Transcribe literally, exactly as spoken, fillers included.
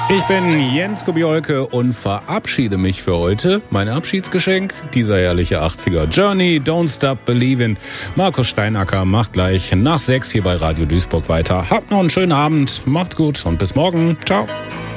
Ich bin Jens Kobiolke und verabschiede mich für heute. Mein Abschiedsgeschenk, dieser herrliche achtziger Journey, Don't Stop Believin'. Markus Steinacker macht gleich nach sechs hier bei Radio Duisburg weiter. Habt noch einen schönen Abend, macht's gut und bis morgen. Ciao.